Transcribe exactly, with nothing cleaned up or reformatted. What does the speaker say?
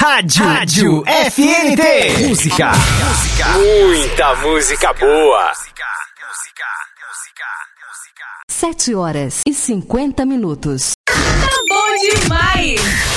Rádio, Rádio F N T. Música. Música. Muita música boa. Sete horas e cinquenta minutos. Tá bom demais!